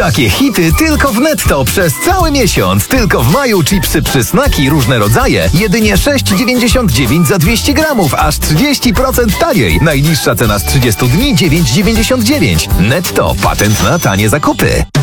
Takie hity tylko w Netto przez cały miesiąc. Tylko w maju chipsy przysmaki różne rodzaje. Jedynie 6,99 za 200 gramów, aż 30% taniej. Najniższa cena z 30 dni 9,99. Netto. Patent na tanie zakupy.